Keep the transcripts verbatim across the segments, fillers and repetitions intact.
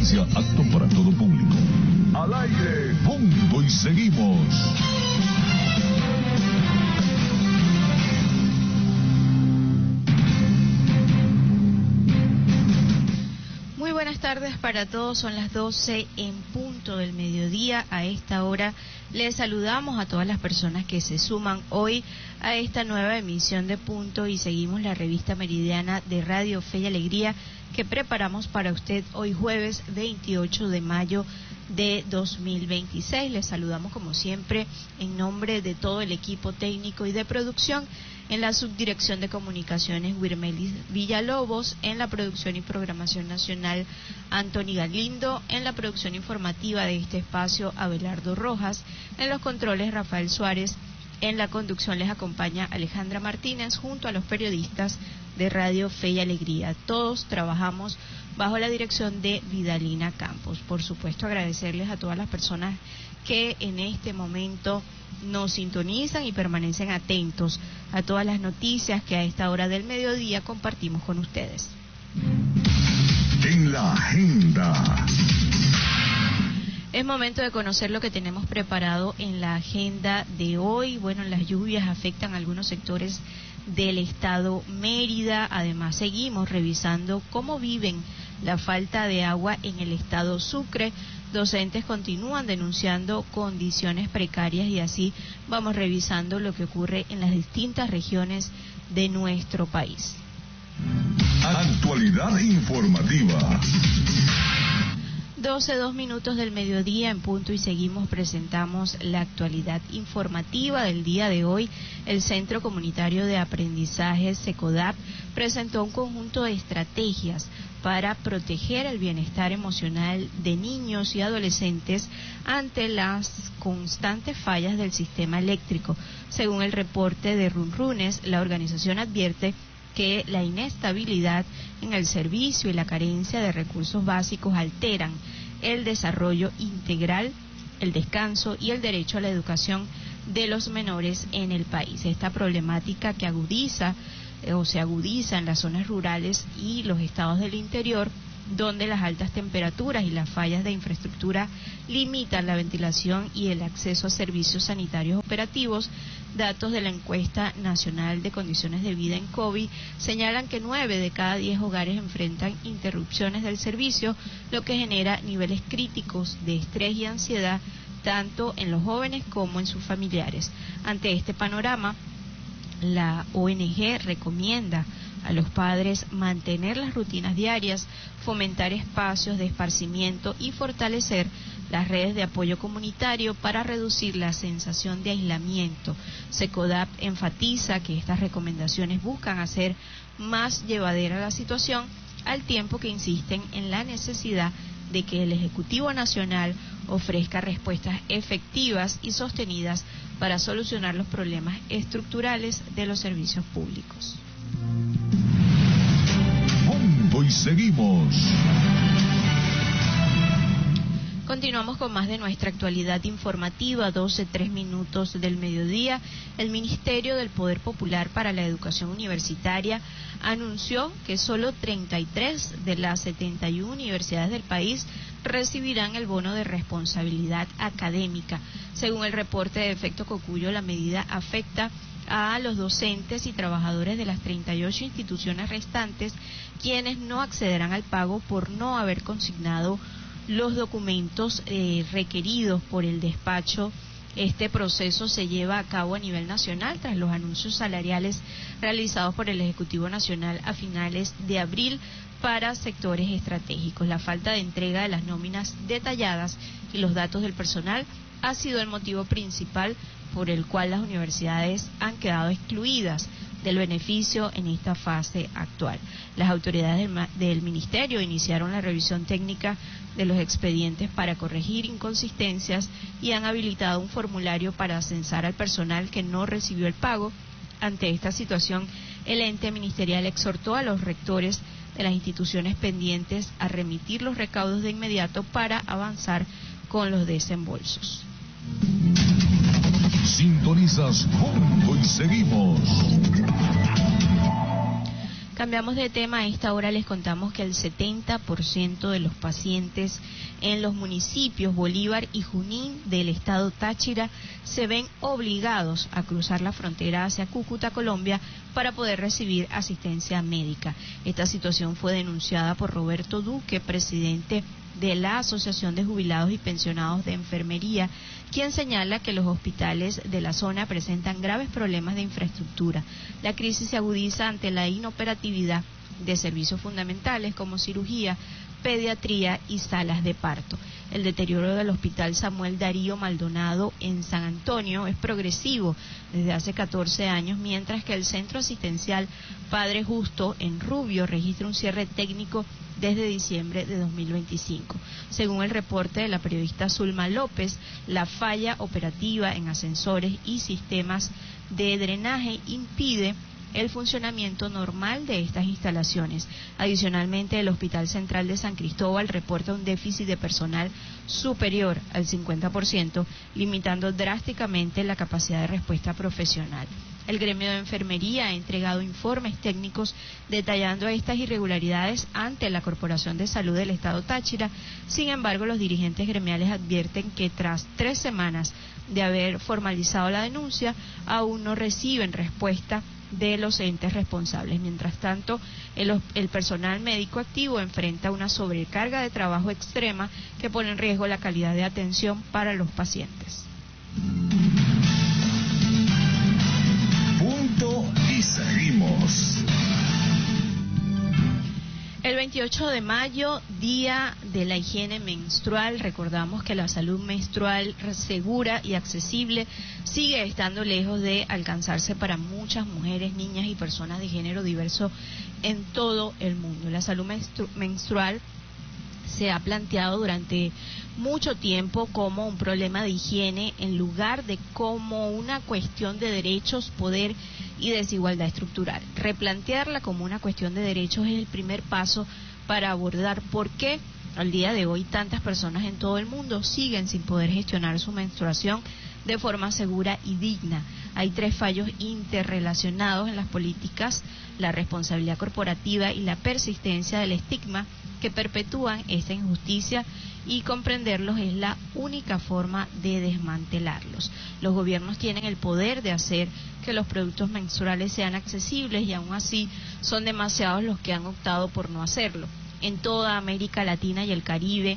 advertencia apto para todo público. Al aire, punto y seguimos. Muy buenas tardes para todos, son las doce en punto del mediodía. A esta hora les saludamos a todas las personas que se suman hoy a esta nueva emisión de Punto y Seguimos, la revista meridiana de Radio Fe y Alegría que preparamos para usted hoy jueves veintiocho de mayo de dos mil veintiséis. Les saludamos como siempre en nombre de todo el equipo técnico y de producción. En la subdirección de comunicaciones, Wirmelis Villalobos; en la producción y programación nacional, Anthony Galindo; en la producción informativa de este espacio, Abelardo Rojas; en los controles, Rafael Suárez; en la conducción les acompaña Alejandra Martínez, junto a los periodistas de Radio Fe y Alegría. Todos trabajamos bajo la dirección de Vidalina Campos. Por supuesto, agradecerles a todas las personas que en este momento nos sintonizan y permanecen atentos a todas las noticias que a esta hora del mediodía compartimos con ustedes. En la agenda. Es momento de conocer lo que tenemos preparado en la agenda de hoy. Bueno, las lluvias afectan a algunos sectores del estado Mérida. Además, seguimos revisando cómo viven la falta de agua en el estado Sucre. Docentes continúan denunciando condiciones precarias y así vamos revisando lo que ocurre en las distintas regiones de nuestro país. Actualidad informativa. doce, dos minutos del mediodía en punto y seguimos. Presentamos la actualidad informativa del día de hoy. El Centro Comunitario de Aprendizaje SECODAP presentó un conjunto de estrategias para proteger el bienestar emocional de niños y adolescentes ante las constantes fallas del sistema eléctrico. Según el reporte de Runrunes, la organización advierte que la inestabilidad en el servicio y la carencia de recursos básicos alteran el desarrollo integral, el descanso y el derecho a la educación de los menores en el país. Esta problemática que agudiza eh, o se agudiza en las zonas rurales y los estados del interior, donde las altas temperaturas y las fallas de infraestructura limitan la ventilación y el acceso a servicios sanitarios operativos. Datos de la encuesta nacional de condiciones de vida en COVID señalan que nueve de cada diez hogares enfrentan interrupciones del servicio, lo que genera niveles críticos de estrés y ansiedad tanto en los jóvenes como en sus familiares. Ante este panorama, la O N G recomienda a los padres mantener las rutinas diarias, fomentar espacios de esparcimiento y fortalecer las redes de apoyo comunitario para reducir la sensación de aislamiento. SECODAP enfatiza que estas recomendaciones buscan hacer más llevadera la situación, al tiempo que insisten en la necesidad de que el Ejecutivo Nacional ofrezca respuestas efectivas y sostenidas para solucionar los problemas estructurales de los servicios públicos. Punto y seguimos. Continuamos con más de nuestra actualidad informativa, doce, tres minutos del mediodía. El Ministerio del Poder Popular para la Educación Universitaria anunció que solo treinta y tres de las setenta y una universidades del país recibirán el bono de responsabilidad académica. Según el reporte de Efecto Cocuyo, la medida afecta a los docentes y trabajadores de las treinta y ocho instituciones restantes, quienes no accederán al pago por no haber consignado los documentos eh, requeridos por el despacho. Este proceso se lleva a cabo a nivel nacional tras los anuncios salariales realizados por el Ejecutivo Nacional a finales de abril para sectores estratégicos. La falta de entrega de las nóminas detalladas y los datos del personal ha sido el motivo principal por el cual las universidades han quedado excluidas del beneficio en esta fase actual. Las autoridades del, del Ministerio iniciaron la revisión técnica de los expedientes para corregir inconsistencias y han habilitado un formulario para censar al personal que no recibió el pago. Ante esta situación, el ente ministerial exhortó a los rectores de las instituciones pendientes a remitir los recaudos de inmediato para avanzar con los desembolsos. Sintonizas Punto y Seguimos. Cambiamos de tema. A esta hora les contamos que el setenta por ciento de los pacientes en los municipios Bolívar y Junín del estado Táchira se ven obligados a cruzar la frontera hacia Cúcuta, Colombia, para poder recibir asistencia médica. Esta situación fue denunciada por Roberto Duque, presidente de la Asociación de Jubilados y Pensionados de Enfermería, quien señala que los hospitales de la zona presentan graves problemas de infraestructura. La crisis se agudiza ante la inoperatividad de servicios fundamentales como cirugía, pediatría y salas de parto. El deterioro del Hospital Samuel Darío Maldonado en San Antonio es progresivo desde hace catorce años, mientras que el Centro Asistencial Padre Justo en Rubio registra un cierre técnico desde diciembre de dos mil veinticinco. Según el reporte de la periodista Zulma López, la falla operativa en ascensores y sistemas de drenaje impide el funcionamiento normal de estas instalaciones. Adicionalmente, el Hospital Central de San Cristóbal reporta un déficit de personal superior al cincuenta por ciento, limitando drásticamente la capacidad de respuesta profesional. El gremio de enfermería ha entregado informes técnicos detallando estas irregularidades ante la Corporación de Salud del Estado Táchira. Sin embargo, los dirigentes gremiales advierten que tras tres semanas de haber formalizado la denuncia, aún no reciben respuesta de los entes responsables. Mientras tanto, el, el personal médico activo enfrenta una sobrecarga de trabajo extrema que pone en riesgo la calidad de atención para los pacientes. Punto y seguimos. El veintiocho de mayo, Día de la Higiene Menstrual. Recordamos que la salud menstrual segura y accesible sigue estando lejos de alcanzarse para muchas mujeres, niñas y personas de género diverso en todo el mundo. La salud menstru- menstrual se ha planteado durante mucho tiempo como un problema de higiene en lugar de como una cuestión de derechos, poder y desigualdad estructural. Replantearla como una cuestión de derechos es el primer paso para abordar por qué al día de hoy tantas personas en todo el mundo siguen sin poder gestionar su menstruación de forma segura y digna. Hay tres fallos interrelacionados en las políticas: la responsabilidad corporativa y la persistencia del estigma, que perpetúan esta injusticia, y comprenderlos es la única forma de desmantelarlos. Los gobiernos tienen el poder de hacer que los productos menstruales sean accesibles y aún así son demasiados los que han optado por no hacerlo. En toda América Latina y el Caribe,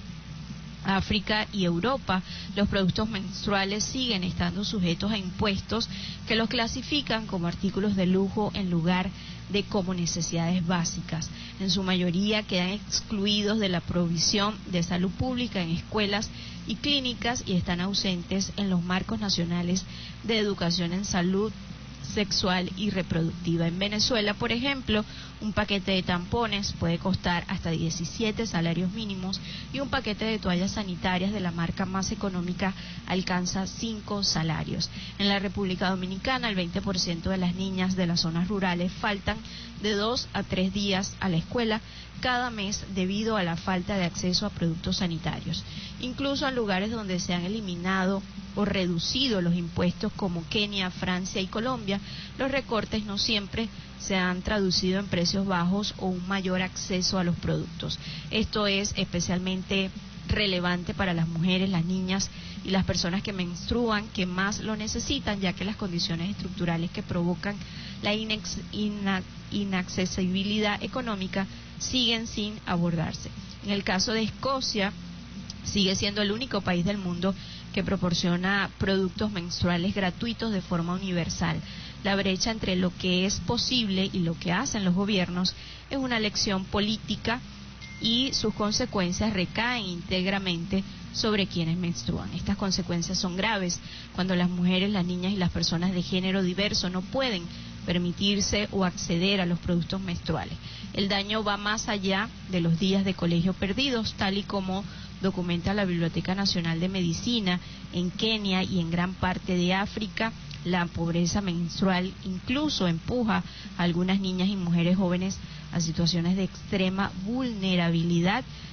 África y Europa, los productos menstruales siguen estando sujetos a impuestos que los clasifican como artículos de lujo en lugar de como necesidades básicas. En su mayoría quedan excluidos de la provisión de salud pública en escuelas y clínicas y están ausentes en los marcos nacionales de educación en salud sexual y reproductiva. En Venezuela, por ejemplo, un paquete de tampones puede costar hasta diecisiete salarios mínimos y un paquete de toallas sanitarias de la marca más económica alcanza cinco salarios. En la República Dominicana, el veinte por ciento de las niñas de las zonas rurales faltan de dos a tres días a la escuela cada mes debido a la falta de acceso a productos sanitarios. Incluso en lugares donde se han eliminado o reducido los impuestos como Kenia, Francia y Colombia, los recortes no siempre se han traducido en precios bajos o un mayor acceso a los productos. Esto es especialmente relevante para las mujeres, las niñas y las personas que menstruan, que más lo necesitan, ya que las condiciones estructurales que provocan la inex, ina, inaccesibilidad económica siguen sin abordarse. En el caso de Escocia, sigue siendo el único país del mundo que proporciona productos menstruales gratuitos de forma universal. La brecha entre lo que es posible y lo que hacen los gobiernos es una lección política y sus consecuencias recaen íntegramente sobre quienes menstruan. Estas consecuencias son graves cuando las mujeres, las niñas y las personas de género diverso no pueden permitirse o acceder a los productos menstruales. El daño va más allá de los días de colegio perdidos, tal y como documenta la Biblioteca Nacional de Medicina. En Kenia y en gran parte de África, la pobreza menstrual incluso empuja a algunas niñas y mujeres jóvenes a situaciones de extrema vulnerabilidad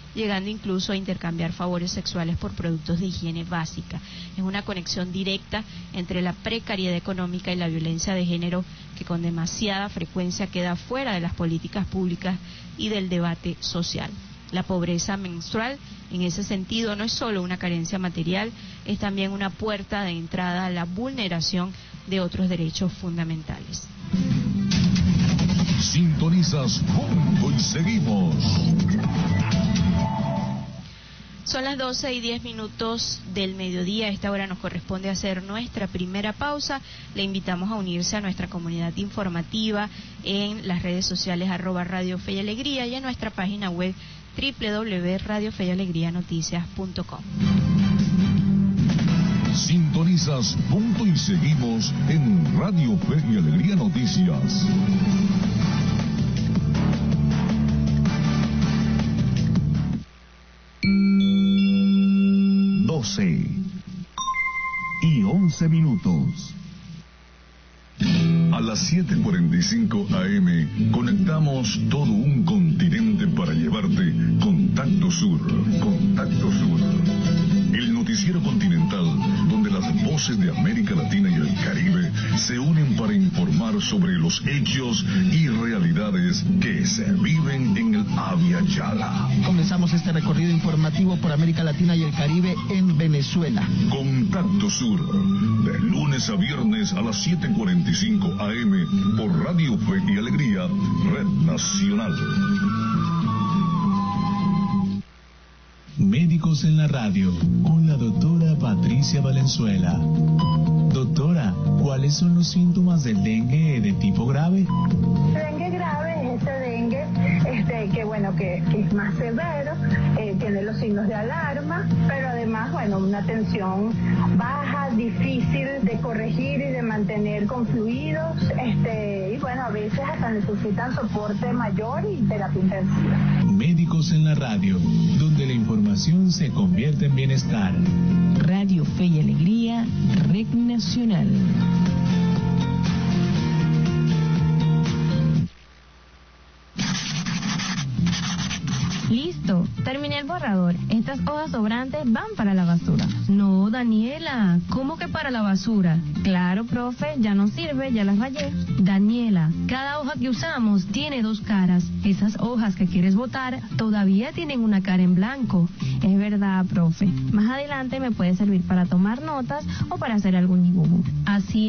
llegando incluso a intercambiar favores sexuales por productos de higiene básica. Es una conexión directa entre la precariedad económica y la violencia de género que con demasiada frecuencia queda fuera de las políticas públicas y del debate social. La pobreza menstrual, en ese sentido, no es solo una carencia material, es también una puerta de entrada a la vulneración de otros derechos fundamentales. Sintonizas Punto y Seguimos. Son las doce y diez minutos del mediodía. A esta hora nos corresponde hacer nuestra primera pausa. Le invitamos a unirse a nuestra comunidad informativa en las redes sociales arroba Radio Fe y Alegría y en nuestra página web doble u doble u doble u punto radio fe y alegría noticias punto com. Sintonizas Punto y Seguimos en Radio Fe y Alegría Noticias. doce y once minutos. A las siete cuarenta y cinco A M conectamos todo un continente para llevarte Contacto Sur. Contacto Sur. El noticiero continental donde las voces de América Latina y el Caribe se unen para informar sobre los hechos y realidades que se viven en el Abya Yala. Comenzamos este recorrido informativo por América Latina y el Caribe en Venezuela. Contacto Sur, de lunes a viernes a las siete cuarenta y cinco A M por Radio Fe y Alegría, Red Nacional. Médicos en la Radio, con la doctora Patricia Valenzuela. Doctora, ¿cuáles son los síntomas del dengue de tipo grave? El dengue grave es ese dengue este, que, bueno, que, que es más severo, eh, tiene los signos de alarma, pero además, bueno, una tensión baja, difícil de corregir y de mantener con fluidos, este, y bueno, a veces hasta necesitan soporte mayor y terapia intensiva. Médicos en la Radio, donde la información se convierte en bienestar. Radio Fe y Alegría, Red Nacional. Listo, terminé el borrador. Estas hojas sobrantes van para la basura. No, Daniela, ¿cómo que para la basura? Claro, profe, ya no sirve, ya las rayé. Daniela, cada hoja que usamos tiene dos caras. Esas hojas que quieres botar todavía tienen una cara en blanco. Es verdad, profe. Más adelante me puede servir para tomar notas o para hacer algún dibujo. Así